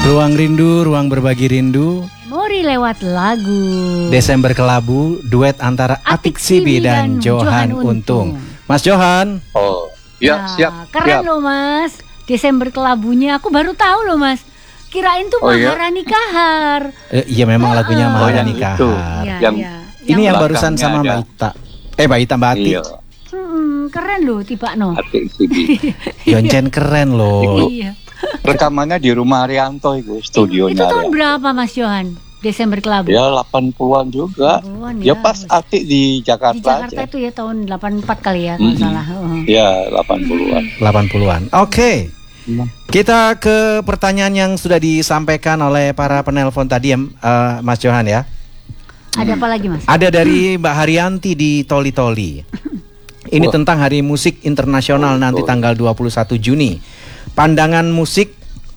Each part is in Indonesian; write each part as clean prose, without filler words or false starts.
Ruang rindu, ruang berbagi rindu. Memori lewat lagu. Desember Kelabu, duet antara Atik Sibi dan Johan Untung. Mas Johan. Oh, ya, siap. Keren siap. loh Mas. Desember Kelabunya aku baru tahu loh Mas. Kirain tuh Maharani Kahar. Iya memang lagunya Maharani yang Kahar. Iya, Yang iya. Ini yang barusan sama Mbak Ita. Mbak Ati. Iya, Keren loh tiba no. Atik Sibi. Yoncen keren loh. Iya. Rekamannya di rumah Arianto itu, studionya. Itu tahun Arianto. berapa Mas Johan? Desember Kelabu. Ya 80-an juga. 80-an Ya pas Atik di Jakarta. Di Jakarta aja. itu ya tahun 84 kali ya kalau salah. Ya 80-an. 80-an. Oke. Kita ke pertanyaan yang sudah disampaikan oleh para penelpon tadi Mas Johan ya. Ada apa lagi Mas? Ada dari Mbak Haryanti di Toli-Toli. Ini tentang Hari Musik Internasional nanti tanggal 21 Juni. Pandangan musik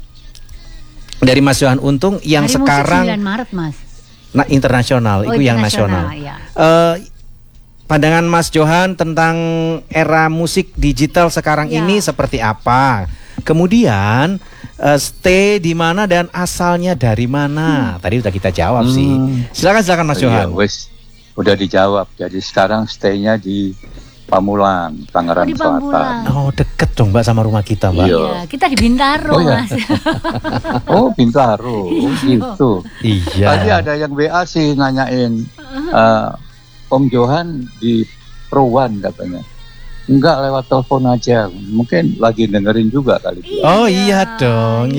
dari Mas Johan Untung yang Hari sekarang musik 9 Maret Mas. Nah, internasional, itu yang nasional. Ya. Pandangan Mas Johan tentang era musik digital sekarang ini seperti apa? Kemudian stay di mana dan asalnya dari mana? Tadi udah kita jawab sih. Silakan Mas Johan. Wes udah dijawab. Jadi sekarang stay-nya di Pamulang, Tangerang di Selatan. Pamulang. Oh, deket dong Mbak sama rumah kita, Mbak. Iya, kita di Bintaro Mas. Oh, Bintaro, gitu. Iya. Tadi ada yang WA sih nanyain, Om Johan di Prowan katanya. Enggak, lewat telepon aja. Mungkin lagi dengerin juga kali. Oh iya dong.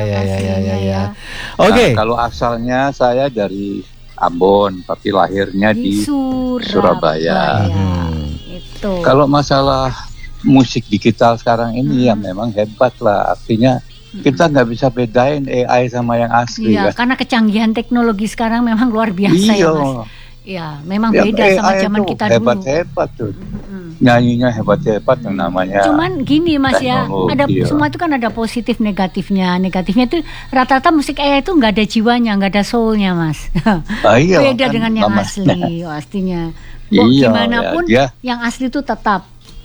Ya. Oke. Nah, kalau asalnya saya dari Ambon, tapi lahirnya di Surabaya. Itu. Kalau masalah musik digital sekarang ini ya memang hebat lah. Artinya kita nggak bisa bedain AI sama yang asli. Iya, kan? karena kecanggihan teknologi sekarang memang luar biasa ya Mas. Iya, memang Ya, beda sama AI zaman tuh kita dulu. Hebat-hebat tuh. Nyanyinya hebat-hebat yang namanya. Cuman gini Mas ya, ada semua itu kan ada positif negatifnya. Negatifnya itu rata-rata musik AI itu nggak ada jiwanya, nggak ada soulnya Mas. Iya, beda kan, dengan yang asli pastinya. Gimana pun yang asli itu tetap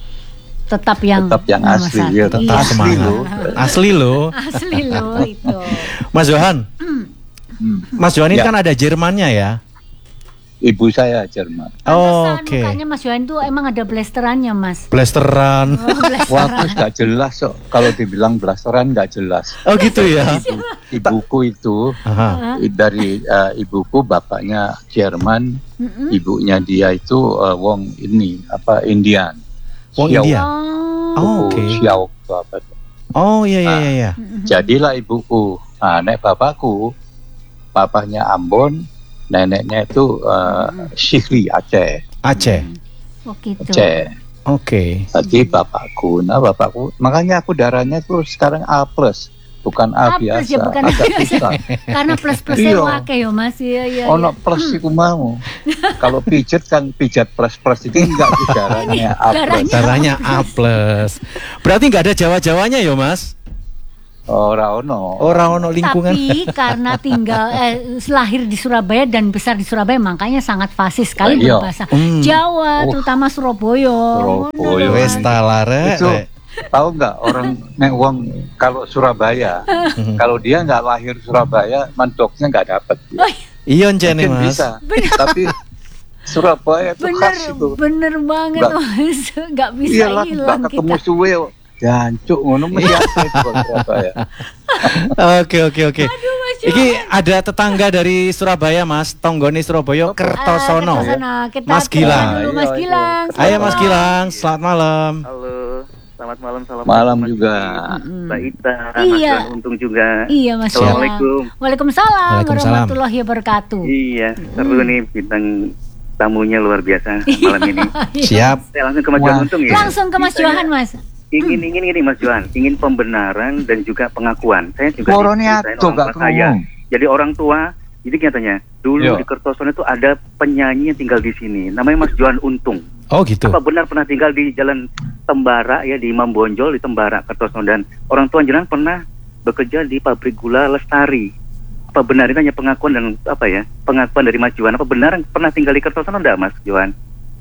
yang asli, ya, tetap semangat. Asli loh itu. Mas Johan. Mas Johan ini kan ada Jermannya ya. Ibu saya Jerman. Oke. Mukanya Mas Johan tuh emang ada blasterannya Mas. Blasteran. Wah, terus nggak jelas kok. Kalau dibilang blasteran nggak jelas. Oh gitu ya. Ibuku itu dari ibuku bapaknya Jerman, ibunya dia itu wong ini Indian. Wong India. Oh, oke. Xiao apa? Oh iya. Jadilah ibuku. Nah, nek bapakku, bapaknya Ambon, neneknya itu Syihri Aceh. Oh gitu. Aceh. Oke. Jadi bapakku, makanya aku darahnya tuh sekarang A+, bukan A biasa, ya, bukan agak susah. Karena plus-plusnya wake ya Mas. Iya. Ono plus iku mau. Kalau pijat kan pijat plus itu enggak darahnya A+. Darahnya A+. Berarti nggak ada Jawa-Jawanya ya Mas? Ora ono lingkungan. Tapi karena tinggal lahir di Surabaya dan besar di Surabaya, makanya sangat fasih sekali berbahasa Jawa, terutama Surabaya. Wes talare. Itu tahu nggak orang nek wong kalau Surabaya, kalau dia nggak lahir Surabaya, mantoknya nggak dapat. Iya jene Mas. Bisa. Tapi Surabaya itu khas itu. Bener banget Mas, nggak bisa hilang kita. Ketemu suwe jancuk ngono mesti asli itu Surabaya. Oke. Iki ada tetangga dari Surabaya Mas, tonggone Surabaya Kertosono. Mas Gilang. Mas Gilang. Ayo Mas Gilang, selamat malam. Halo, selamat malam. Malam juga. Mbak Ita, Mas Johan Untung juga. Iya Mas. Assalamualaikum. Waalaikumsalam warahmatullahi wabarakatuh. Iya, seru nih bintang tamunya luar biasa malam ini. Siap. Saya langsung ke Mas Johan Untung ya. Langsung ke Mas Johan Mas. Ingin ini Mas Johan, ingin pembenaran dan juga pengakuan. Saya juga orang tua saya. Jadi orang tua, jadi katanya dulu di Kertosono itu ada penyanyi yang tinggal di sini, namanya Mas Johan Untung. Oh gitu. Apa benar pernah tinggal di Jalan Tembara ya, di Imam Bonjol di Tembara Kertosono, dan orang tua jenengan pernah bekerja di pabrik gula Lestari. Apa benar itu hanya pengakuan dan pengakuan dari Mas Johan? Apa benar pernah tinggal di Kertosono enggak Mas Johan?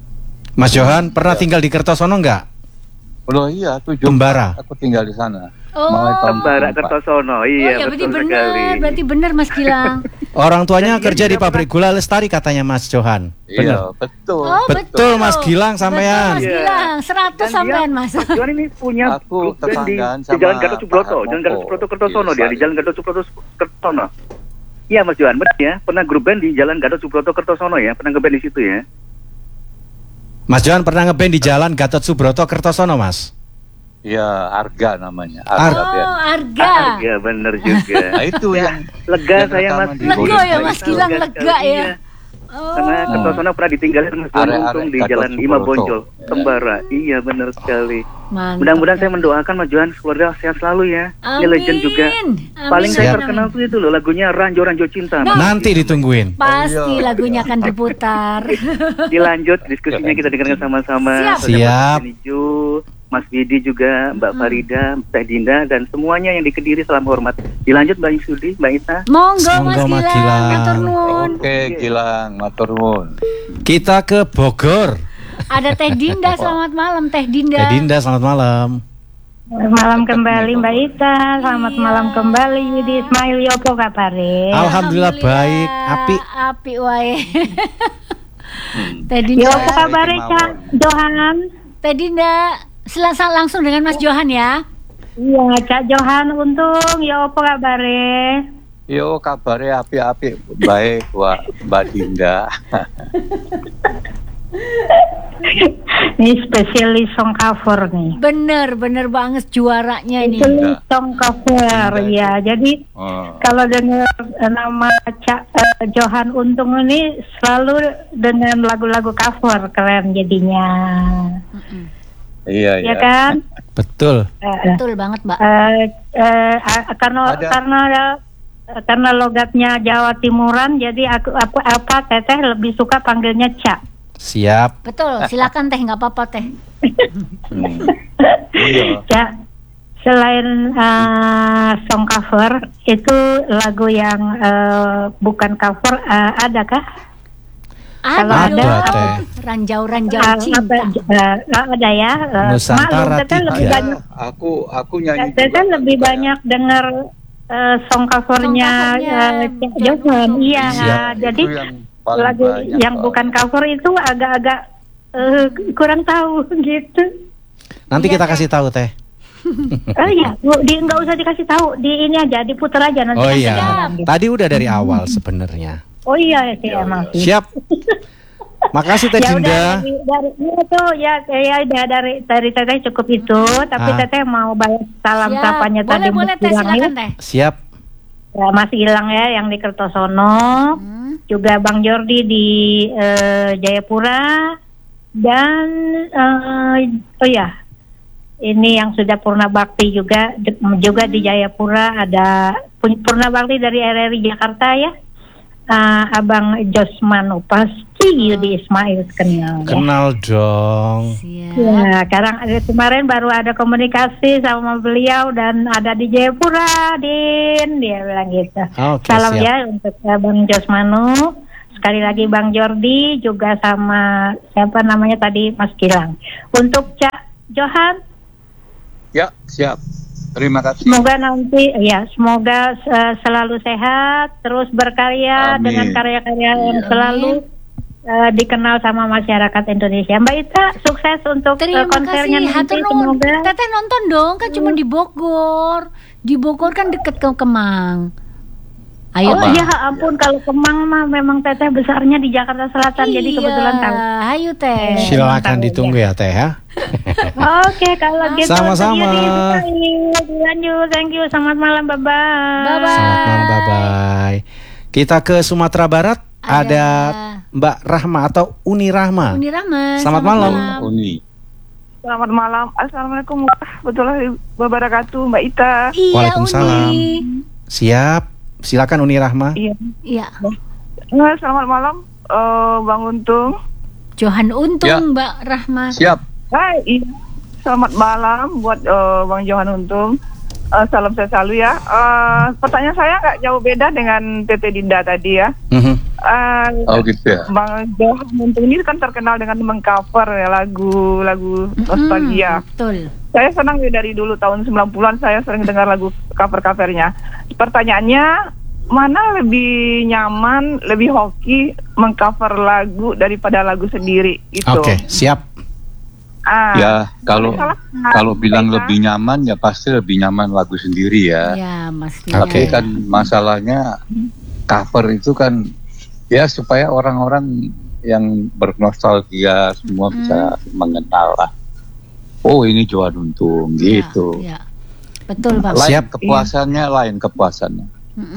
Mas Johan pernah tinggal di Kertosono enggak? Oh iya, Tembara. Aku tinggal di sana. Tembara Kertosono. Iya, ya, betul berarti sekali. Berarti benar Mas Gilang. Orang tuanya kerja di pabrik gula Lestari katanya Mas Johan. Iya, betul. Oh, Betul Mas Gilang sampean. Betul Mas Gilang, 100 sampean Mas. Mas Johan ini punya Aku grup band di tetanggaan Jalan sama Gatot Subroto, Pak Jalan Gatot Harmoko. Subroto Kertosono Iya, dia, di Jalan Gatot Subroto Kertosono. Iya Mas Johan, benar ya. Pernah grup band di Jalan Gatot Subroto Kertosono ya, pernah ngeband di situ ya. Mas Johan pernah ngeband di Jalan Gatot Subroto Kertosono, Mas? Iya, Arga namanya. Arga. Iya, benar juga. Nah, itu yang Lega yang saya rekaman Mas. di Lega Golden ya, Play. Mas Gilang, lega ya. Iya. Karena Kertosono pernah ditinggalin Mas Johan Are-are Untung di Gatot Jalan Subroto. Ima Bonjol, Ya. Tembara. Iya, benar sekali. Mantap. Mudah-mudahan saya mendoakan Mas Johan keluarga sehat selalu ya. Dia legend juga. Paling saya Siap. terkenal tuh itu loh lagunya Ranjo Cinta. Nanti ditungguin. Pasti lagunya akan diputar. Dilanjut diskusinya kita dengarkan sama-sama. Siap. Mas Ju, Mas Widi juga, Mbak Farida, Teh Dinda dan semuanya yang di Kediri salam hormat. Dilanjut Mbak Sudi, Mbak Ita. Monggo Monggo, Mas Mas Gilang, Gilang. matur nuwun. Oke, Gilang, matur nuwun. Kita ke Bogor. Ada Teh Dinda, selamat malam Teh Dinda. Teh Dinda, selamat malam. Malam kembali Mbak Ita, selamat malam kembali Yudi Ismail, yopo kabare? Alhamdulillah baik, api. Api wae. Teh Dinda. Yopo kabare Cak Johan? Teh Dinda, langsung dengan Mas Johan ya. Iya, Cak Johan Untung, yopo kabare? Yo, kabarnya api-api. Baik, Mbak Dinda. Ini spesialis song cover nih. Bener banget juaranya ini. Spesialis song cover, ya. Jadi Oh. kalau dengar nama Cak Johan Untung ini selalu dengan lagu-lagu cover, keren jadinya. Iya, Ya iya. kan? Betul. Betul banget Mbak. Karena logatnya Jawa Timuran, jadi aku Teteh lebih suka panggilnya Cak. Siap. Betul, silakan Teh, nggak apa-apa Teh. Iya. Cak, selain song cover, itu lagu yang bukan cover adakah? Kalau Ada ada, dong. Teh. Ranjau cinta. Ada ya. Nusantara Teteh tiga. lebih banyak. Aku nyanyi Teteh juga. lebih banyak dengar song covernya Cak Johan. Iya, Siap. jadi Itu yang paling lagu banyak, yang Pak. bukan cover itu agak-agak kurang tahu gitu. Nanti kita kasih tahu Teh. Oh iya, nggak usah dikasih tahu, di ini aja, diputer aja nanti. Oh kasih iya. jalan gitu. Tadi udah dari awal sebenarnya. Oh iya sih emang sih. Siap. Makasih Teh Ya udah Dinda. dari itu dari Teteh cukup itu, tapi Teteh mau balas salam Siap. sapanya tadi Boleh Mas Teh, Gilang silakan ya. Teh. Siap. Ya, Mas Gilang ya yang di Kertosono, juga Bang Jordi di Jayapura, dan oh ya ini yang sudah Purna Bakti juga di Jayapura, ada Purna Bakti dari RRI Jakarta ya. Abang Josmanu pasti Yudi Ismail kenal ya. Kenal dong. Siap. Ya, kemarin baru ada komunikasi sama beliau dan ada di Jayapura, Din, dia bilang gitu. Oke, Salam siap. ya untuk Bang Josmanu. Sekali lagi Bang Jordi juga sama siapa namanya tadi Mas Gilang. Untuk Cak Johan, Ya, siap. Terima kasih. semoga selalu sehat, terus berkarya Amin. dengan karya-karya yang Iya. selalu dikenal sama masyarakat Indonesia. Mbak Ita, sukses untuk Terima konsernya kasih, nanti. hatur nuhun. Semoga Teteh nonton dong, kan cuma di Bogor. Di Bogor kan deket ke Kemang. Ayo Oh Teh. iya ampun, kalau Kemang mah memang Teteh besarnya di Jakarta Selatan, jadi kebetulan tahu. Ayo Teh. Silakan ditunggu ya Teh ya. Oke, kalau gitu Sama-sama. Lanjut, thank you. Selamat malam, bye-bye. Bye-bye. Selamat malam, bye-bye. Kita ke Sumatera Barat. Ada Mbak Rahma atau Uni Rahma. Uni Rahma. Selamat malam. Uni. Selamat malam. Assalamualaikum warahmatullahi wabarakatuh, Mbak Ita. Iya, Waalaikumsalam. Uni. Siap. Silakan Uni Rahma. Iya. Iya. Selamat malam, Bang Untung. Johan Untung, Ya. Mbak Rahma. Siap. Hai, iya. Selamat malam buat Bang Johan Untung. Salam sehat selalu ya. Pertanyaan saya nggak jauh beda dengan Tete Dinda tadi ya. Mhm. Oh gitu ya. Bang Johan Untung ini kan terkenal dengan mengcover ya lagu nostalgia. Betul. Saya senang ya dari dulu tahun 90-an saya sering dengar lagu cover-covernya. Pertanyaannya, mana lebih nyaman, lebih hoki mengcover lagu daripada lagu sendiri itu? Oke, siap. Ya, kalau bilang lebih nyaman ya pasti lebih nyaman lagu sendiri ya. Ya, pastinya. Tapi kan masalahnya cover itu kan ya supaya orang-orang yang bernostalgia semua bisa mengenal lah. Oh, ini Johan Untung gitu. Ya. Betul, Bang. Siap. Lain kepuasannya.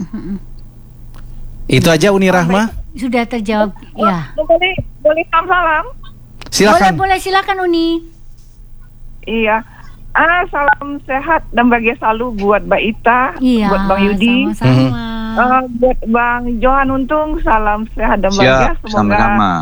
Itu aja Uni Rahma. Sudah terjawab. Ya. Boleh salam. Silakan. Boleh silakan Uni. Iya. Salam sehat dan bahagia selalu buat Mbak Ita, buat Bang Yudi, sama-sama. buat Bang Johan Untung, salam sehat dan bahagia. Siap, Semoga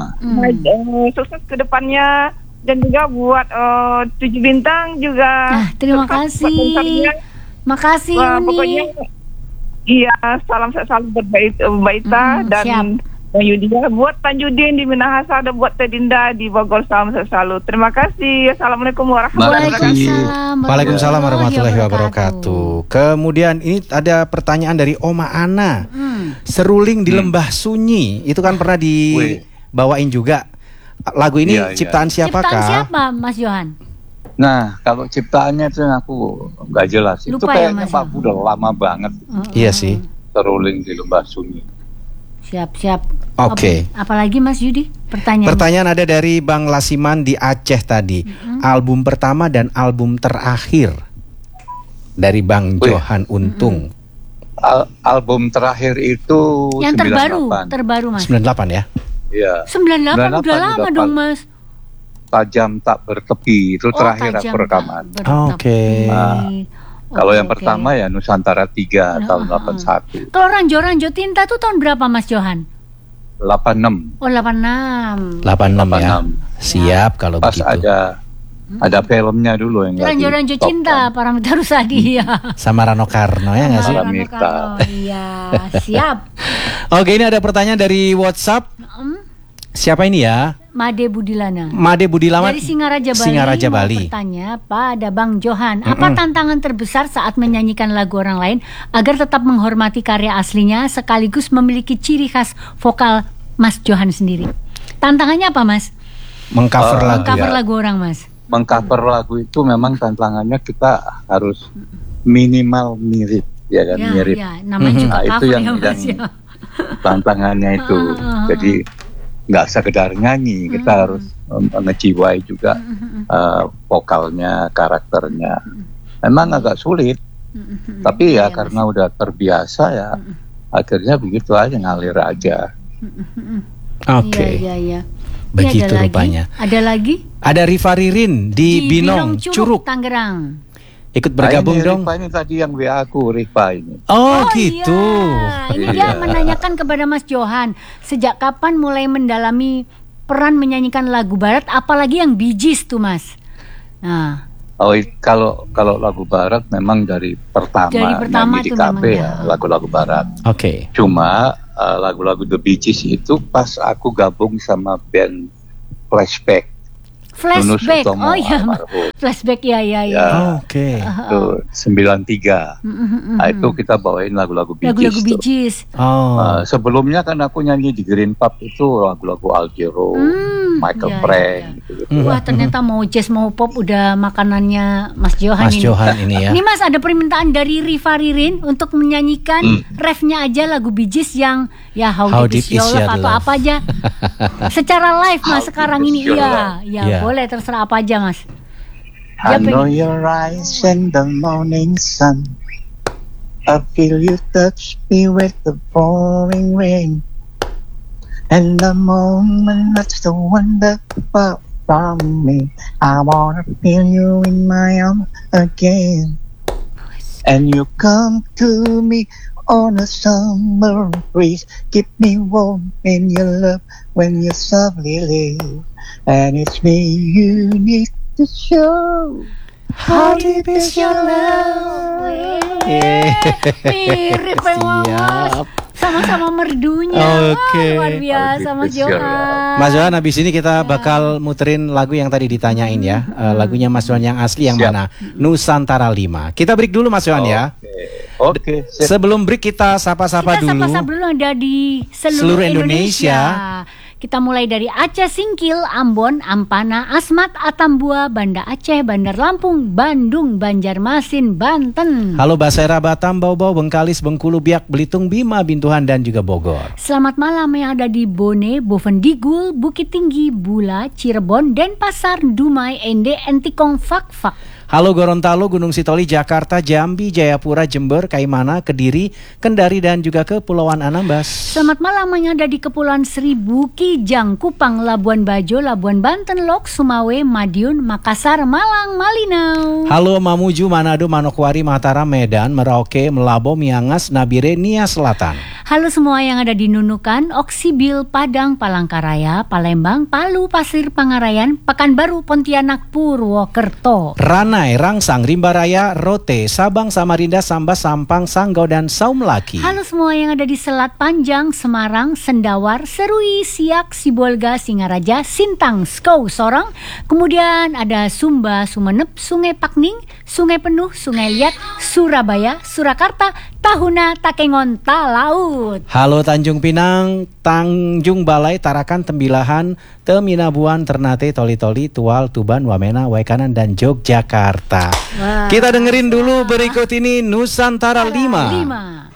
sukses ke depannya. Dan juga buat 7 bintang juga. Terima kasih. Makasih Uni. Pokoknya iya, salam sehat selalu buat Mbak Ita dan Bang Yudi. Buat Tanjudin di Minahasa dan buat Tedinda di Bogor, salam sehat selalu. Terima kasih. Assalamualaikum warahmatullahi wabarakatuh. Waalaikumsalam warahmatullahi wabarakatuh. Kemudian ini ada pertanyaan dari Oma Ana. Seruling di Lembah Sunyi, itu kan pernah dibawain juga. Lagu ini ciptaan siapakah? Ciptaan siapa, Mas Johan? Nah, kalau ciptaannya itu aku nggak jelas. Lupa itu kayaknya ya, Pak udah lama banget. Iya sih. Seruling di Lembah Sunyi. Siap. Oke. Apalagi Mas Yudi? Pertanyaan ada dari Bang Lasiman di Aceh tadi. Album pertama dan album terakhir dari Bang Johan Untung. Album terakhir itu yang 98. terbaru Mas. 98 ya? Iya. 98 udah lama dong Mas. Tajam tak bertepi itu terakhir aku rekaman. Oke. Kalau yang pertama ya Nusantara 3 tahun 81. Kalau Ranjo Tinta itu tahun berapa Mas Johan? 86. Oh 86. 86 ya. Siap kalau pas begitu. Ada filmnya dulu yang Ranjo Cinta Paramita Rusadi ya. Sama Rano Karno ya nggak sih? Paramita. Iya, siap. Oke, ini ada pertanyaan dari WhatsApp. Siapa ini ya? Made Budilana. Dari Singaraja Bali. Bertanya pada Bang Johan, apa tantangan terbesar saat menyanyikan lagu orang lain agar tetap menghormati karya aslinya sekaligus memiliki ciri khas vokal Mas Johan sendiri? Tantangannya apa Mas? Mengcover lagu orang Mas. Mengcover lagu itu memang tantangannya kita harus minimal mirip, ya kan, mirip. Ya, namanya juga itu cover yang Mas, tantangannya itu. Jadi nggak sekedar nyanyi, kita harus ngejiwai juga vokalnya, karakternya. Memang agak sulit, tapi ya karena udah terbiasa ya, akhirnya begitu aja, ngalir aja. Oke. Iya. Begitu rupanya. Ada lagi? Ada Rifa Ririn di Binong, Curug, Tangerang. Ikut bergabung dong. Rifa ini tadi yang WA aku, Rifa ini. Oh gitu. Iya. Ini dia menanyakan kepada Mas Johan, sejak kapan mulai mendalami peran menyanyikan lagu barat, apalagi yang Bee Gees tuh Mas? Nah. Oh, kalau lagu barat memang dari pertama nyanyi di kafe ya, lagu-lagu barat. Oke. Cuma lagu-lagu The Bee Gees itu pas aku gabung sama band Flashback. Oh iya, Flashback ya. Oke. Itu 93. Nah, itu kita bawain lagu-lagu Bee Gees. Sebelumnya kan aku nyanyi di Green Pub itu lagu-lagu Al Jarreau, Michael Frank gitu. Wah, ternyata mau jazz mau pop udah makanannya Mas Johan ini ya. Ini Mas, ada permintaan dari Rifa Ririn untuk menyanyikan refnya aja lagu Bee Gees yang ya How Deep Is Your Love atau apa aja. Secara live Mas sekarang ini ya. Boleh terserah apa aja Mas. I know your eyes in the morning sun. I feel you touch me with the pouring rain. And the moment that's the one that fell from me, I wanna feel you in my arms again. And you come to me on a summer breeze, keep me warm in your love when you softly leave. And it's me you need to show. How deep is your love? Mirip banget. Sama-sama merdunya. Oke. Luar biasa Mas Johan. Mas Johan, habis ini kita bakal muterin lagu yang tadi ditanyain ya. Lagunya Mas Johan yang asli yang mana? Nusantara 5. Kita break dulu Mas Johan ya. Oke. Sebelum break kita sapa-sapa dulu. Kita sapa-sapa dulu ada di seluruh Indonesia. Kita mulai dari Aceh Singkil, Ambon, Ampana, Asmat, Atambua, Banda Aceh, Bandar Lampung, Bandung, Banjarmasin, Banten. Halo Basera, Batam, Bau-Bau, Bengkalis, Bengkulu, Biak, Belitung, Bima, Bintuhan dan juga Bogor. Selamat malam yang ada di Bone, Bovendigul, Bukit Tinggi, Bula, Cirebon, Denpasar, Dumai, Ende, Entikong, Fak-Fak. Halo Gorontalo, Gunung Sitoli, Jakarta, Jambi, Jayapura, Jember, Kaimana, Kediri, Kendari dan juga Kepulauan Anambas. Selamat malam yang ada di Kepulauan Seribu, Kijang, Kupang, Labuan Bajo, Labuan Banten, Lok, Sumawe, Madiun, Makassar, Malang, Malinau. Halo Mamuju, Manado, Manokwari, Mataram, Medan, Merauke, Melabo, Miangas, Nabire, Nia Selatan. Halo semua yang ada di Nunukan, Oksibil, Padang, Palangkaraya, Palembang, Palu, Pasir, Pangarayan, Pekanbaru, Pontianak, Purwokerto. Ranai, Rangsang, Rimbaraya, Rote, Sabang, Samarinda, Sambas, Sampang, Sanggau dan Saumlaki. Halo semua yang ada di Selat Panjang, Semarang, Sendawar, Serui, Siak, Sibolga, Singaraja, Sintang, Skou, Sorong. Kemudian ada Sumba, Sumenep, Sungai Pakning, Sungai Penuh, Sungai Liat, Surabaya, Surakarta, Tahuna, Takengon, Talaut. Halo Tanjung Pinang, Tanjung Balai, Tarakan, Tembilahan, Teminabuan, Ternate, Toli-Toli, Tual, Tuban, Wamena, Waikanan dan Yogyakarta. Wah. Kita dengerin dulu berikut ini Nusantara 5.